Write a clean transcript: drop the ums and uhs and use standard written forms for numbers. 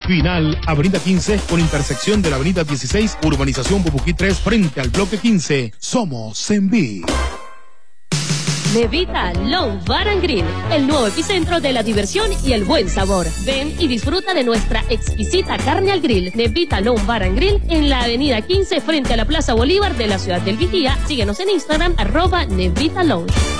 Final, Avenida 15, con intersección de la Avenida 16, Urbanización Bubuquí 3, frente al bloque 15. Somos Enví. Nevita Long Bar and Grill, el nuevo epicentro de la diversión y el buen sabor. Ven y disfruta de nuestra exquisita carne al grill. Nevita Long Bar and Grill en la avenida 15 frente a la Plaza Bolívar de la ciudad del Vigía. Síguenos en Instagram @Nevita Lounge.